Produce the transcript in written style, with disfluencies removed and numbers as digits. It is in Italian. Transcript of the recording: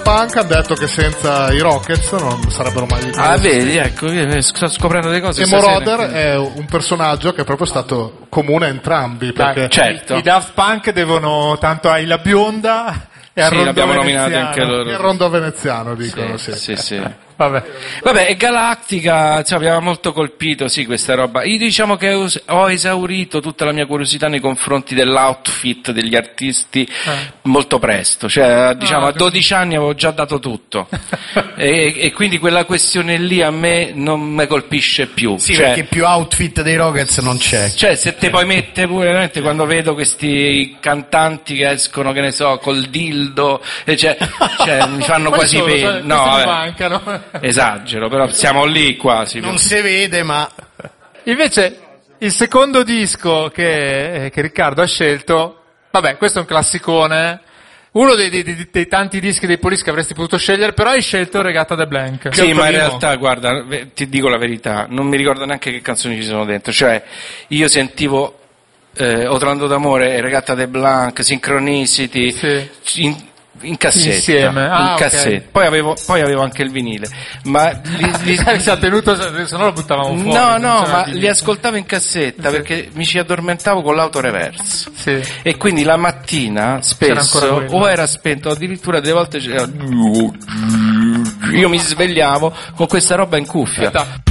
Punk hanno detto che senza i Rockets non sarebbero mai. Vedi, ecco, sto scoprendo delle cose. E Moroder è un personaggio che è proprio stato comune a entrambi. Perché certo. I Daft Punk devono tanto ai La Bionda e al Rondo l'abbiamo Veneziano. nominato anche loro. il rondo veneziano, dicono, Sì. Vabbè, e Galactica, mi aveva molto colpito, sì, questa roba. Io diciamo che ho esaurito tutta la mia curiosità nei confronti dell'outfit degli artisti molto presto, cioè diciamo a 12 anni avevo già dato tutto e quindi quella questione lì a me non mi colpisce più. Sì, perché più outfit dei Rockets non c'è. Cioè, se te poi mette pure, veramente, quando vedo questi cantanti che escono, che ne so, col dildo, cioè mi fanno quasi pena. No, mancano. Esagero, però siamo lì quasi. Non si vede, ma Invece il secondo disco che Riccardo ha scelto, vabbè, questo è un classicone, uno dei tanti dischi dei Police che avresti potuto scegliere, però hai scelto Regatta de Blanc. Sì, ma in realtà, guarda, ti dico la verità, non mi ricordo neanche che canzoni ci sono dentro, cioè io sentivo Otrando d'amore e Regatta de Blanc, Synchronicity, in cassetta, insieme. In cassetta. Okay. Poi avevo anche il vinile, ma si è tenuto, se no lo buttavamo fuori. No, ma li ascoltavo in cassetta perché mi ci addormentavo con l'autoreverse. Sì. E quindi la mattina spesso o era spento, o addirittura delle volte c'era, io mi svegliavo con questa roba in cuffia. Aspetta.